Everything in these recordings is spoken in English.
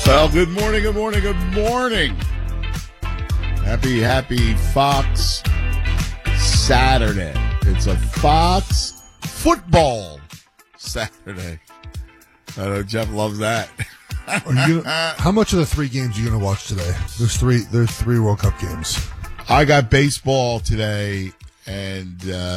Well, good morning, good morning, good morning. Happy Fox Saturday. It's a Fox football Saturday. I know Jeff loves that. How much of the 3 games are you going to watch today? There's three World Cup games. I got baseball today, and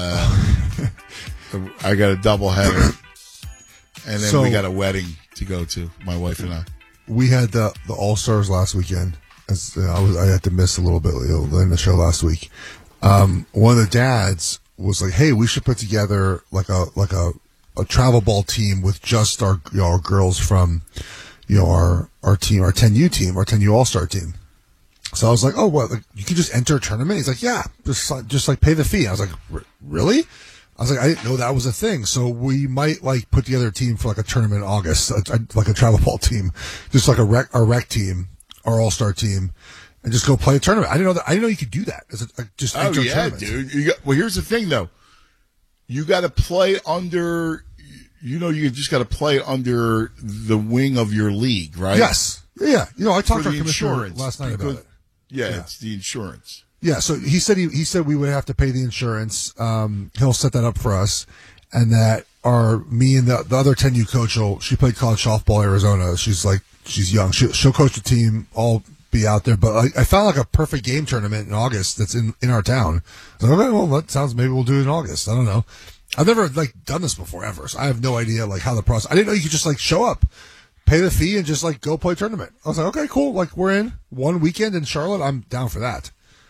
I got a doubleheader, and then we got a wedding to go to, my wife and I. We had the All-Stars last weekend. I had to miss a little bit in the show last week. One of the dads was like, "Hey, we should put together like a travel ball team with just our girls from our team, our 10U team, our 10U All-Star team." So I was like, "Oh, what? Like, you can just enter a tournament?" He's like, "Yeah, just like pay the fee." I was like, "Really?" I was like, I didn't know that was a thing. So we might like put together a team for like a tournament in August, like a travel ball team, just like our rec team, our all-star team, and just go play a tournament. I didn't know you could do that. Just enter a tournament. Dude. Well, here's the thing though. You got to play under, you just got to play under the wing of your league, right? Yes. Yeah. I talked to our commissioner insurance last night about it. Yeah, it's the insurance. Yeah, so he said we would have to pay the insurance. He'll set that up for us, and that me and the other 10U coach she played college softball in Arizona. She's young. She'll coach the team. I'll be out there. But I found like a perfect game tournament in August that's in our town. I was like, okay, well, that sounds, maybe we'll do it in August. I don't know. I've never done this before ever, so I have no idea how the process. I didn't know you could just show up, pay the fee, and just go play a tournament. I was like, okay, cool. We're in one weekend in Charlotte. I'm down for that.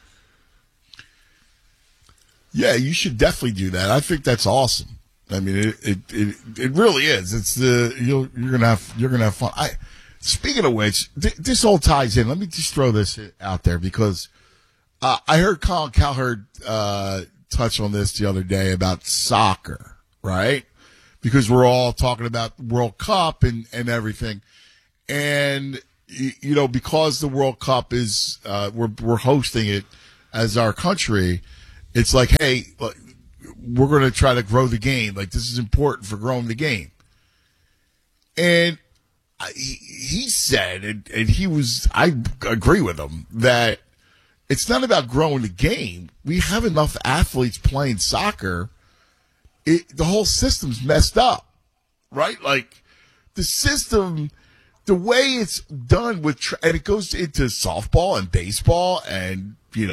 Yeah, you should definitely do that. I think that's awesome. I mean, it really is. It's you're gonna have fun. Speaking of which, this all ties in. Let me just throw this out there because I heard Colin Cowherd touch on this the other day about soccer, right? Because we're all talking about World Cup and everything, and because the World Cup is we're hosting it as our country. It's like, hey, we're going to try to grow the game. This is important for growing the game. And he said, and I agree with him, that it's not about growing the game. We have enough athletes playing soccer. The whole system's messed up, right? The system, the way it's done and it goes into softball and baseball and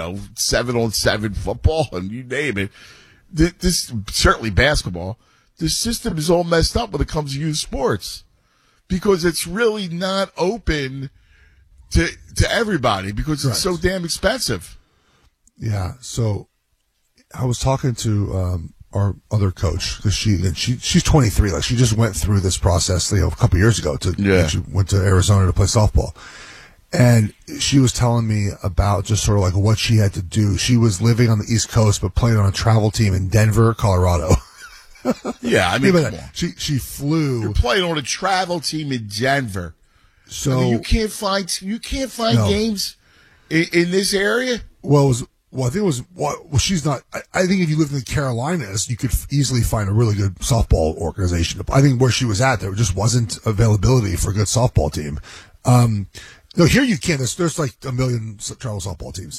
7-on-7 football, and you name it. This certainly basketball. The system is all messed up when it comes to youth sports because it's really not open to everybody because it's so damn expensive. Yeah. So I was talking to our other coach because she's 23. She just went through this process a couple years ago. She went to Arizona to play softball. And she was telling me about just sort of what she had to do. She was living on the East Coast, but playing on a travel team in Denver, Colorado. Yeah, I mean, come on. She flew. You're playing on a travel team in Denver. So you can't find games in this area. I think it was. Well, she's not. I think if you lived in the Carolinas, you could easily find a really good softball organization. I think where she was at, there just wasn't availability for a good softball team. No, here you can. There's a million travel softball teams.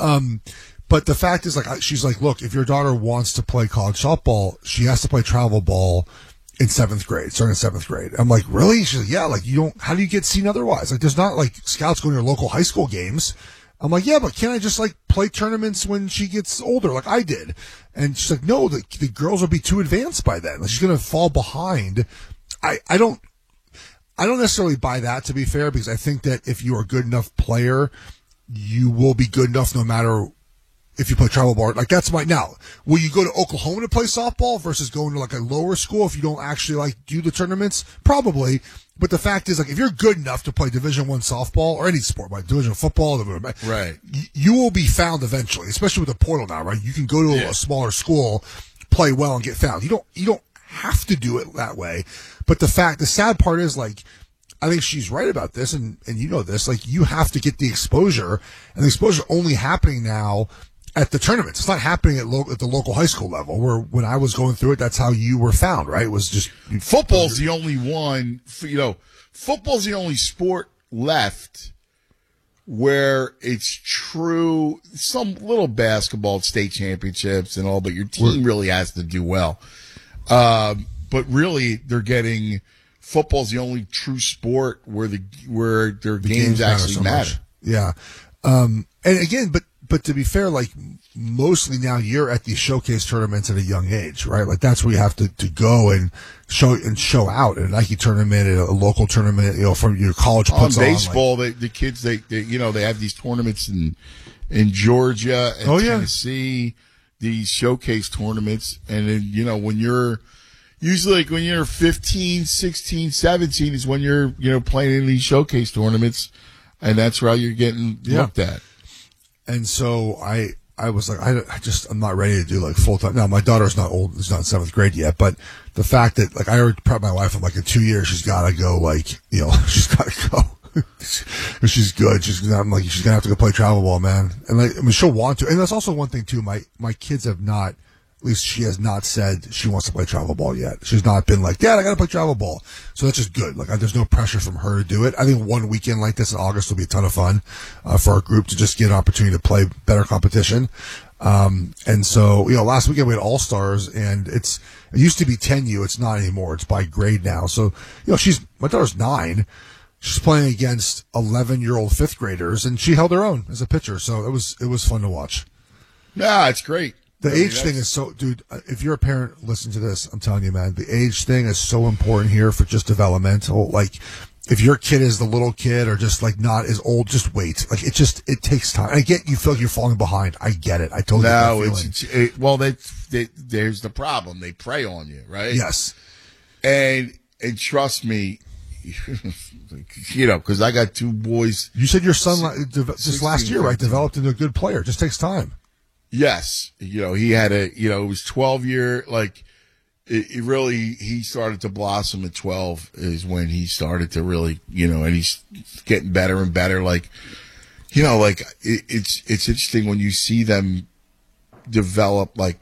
But the fact is, she's like, look, if your daughter wants to play college softball, she has to play travel ball in 7th grade, starting in 7th grade. I'm like, really? She's like, yeah, how do you get seen otherwise? There's not scouts going to your local high school games. I'm like, yeah, but can't I just play tournaments when she gets older like I did? And she's like, no, the girls will be too advanced by then. She's going to fall behind. I don't necessarily buy that, to be fair, because I think that if you're a good enough player, you will be good enough no matter if you play travel ball. That's now. Will you go to Oklahoma to play softball versus going to a lower school if you don't actually do the tournaments? Probably. But the fact is, if you're good enough to play Division I softball or any sport, Division football, right, you will be found eventually, especially with the portal now, right? You can go to a smaller school, play well, and get found. You don't have to do it that way. But the sad part is, I think she's right about this, and you know this, you have to get the exposure, and the exposure only happening now at the tournaments. It's not happening at the local high school level, where when I was going through it, that's how you were found, right? It was just football's the only one. Football's the only sport left where it's true, some little basketball state championships and all, but your team really has to do well. But really, they're getting football's the only true sport where their games actually matter. Yeah. And again, but to be fair, like mostly now you're at these showcase tournaments at a young age, right? Like that's where you have to go and show out at a Nike tournament, at a local tournament, from your college puts on baseball. The kids, they have these tournaments in Georgia and Tennessee, these showcase tournaments. And then, when you're usually like when you're 15, 16, 17 is when you're, playing in these showcase tournaments. And that's where you're getting looked at. And so I was like, I'm not ready to do like full time. Now my daughter's not old; she's not in 7th grade yet. But the fact that like I already prepped my wife, I'm like in 2 years she's got to go. Like she's got to go. She's good. I'm like she's gonna have to go play travel ball, man. And like she'll want to. And that's also one thing too. My kids have not. At least she has not said she wants to play travel ball yet. She's not been like, Dad, I got to play travel ball. So that's just good. Like, there's no pressure from her to do it. I think one weekend like this in August will be a ton of fun for our group to just get an opportunity to play better competition. And so, last weekend we had All-Stars, and it used to be 10U. It's not anymore. It's by grade now. So, my daughter's 9. She's playing against 11-year-old 5th graders, and she held her own as a pitcher. So it was fun to watch. Yeah, it's great. The age thing is so, dude, if you're a parent, listen to this. I'm telling you, man, the age thing is so important here for just developmental. Like, if your kid is the little kid or just like not as old, just wait. Like, it takes time. I get you feel like you're falling behind. I get it. I totally get that feeling. There's the problem. They prey on you, right? Yes. And trust me, because I got 2 boys. You said your son just last year, right, developed into a good player. It just takes time. Yes. He had it was 12 year, like it really, he started to blossom at 12 is when he started to really, and he's getting better and better. Like, it's interesting when you see them develop like